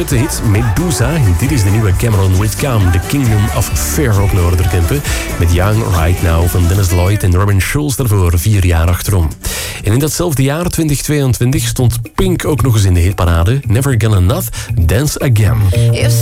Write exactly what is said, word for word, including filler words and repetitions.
met de hit Medusa. Dit is de nieuwe Cameron Whitcomb, The Kingdom of Fear op Noorderkempen. Met Young Right Now van Dennis Lloyd en Robin Schulz daarvoor vier jaar achterom. En in datzelfde jaar, twintig tweeëntwintig, stond Pink ook nog eens in de hitparade. Never Gonna Not, Dance Again.